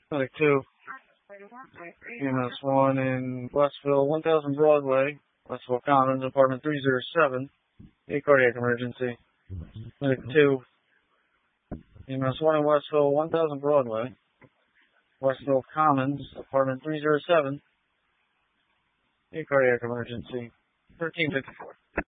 Clinic 2, EMS 1 in Westville, 1000 Broadway, Westville Commons, apartment 307, a cardiac emergency. Clinic 2, EMS 1 in Westville, 1000 Broadway, Westville Commons, apartment 307, a cardiac emergency. 1354.